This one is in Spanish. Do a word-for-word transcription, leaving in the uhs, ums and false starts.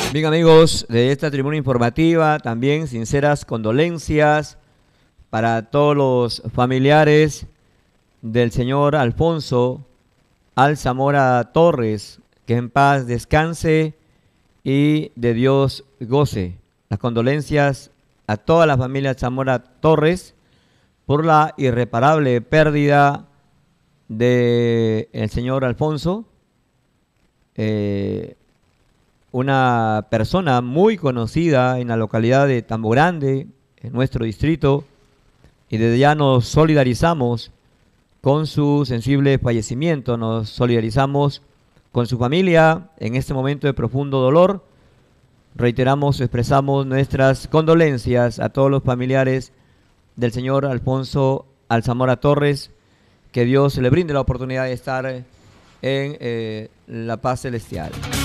Bien, amigos de esta tribuna informativa, también sinceras condolencias para todos los familiares del señor Alfonso Alzamora Torres, que en paz descanse y de Dios goce. Las condolencias a toda la familia Alzamora Torres por la irreparable pérdida del señor Alfonso, eh, una persona muy conocida en la localidad de Tambo Grande, en nuestro distrito, y desde ya nos solidarizamos con su sensible fallecimiento, nos solidarizamos con su familia en este momento de profundo dolor. Reiteramos, expresamos nuestras condolencias a todos los familiares del señor Alfonso Alzamora Torres, que Dios le brinde la oportunidad de estar en eh, la paz celestial.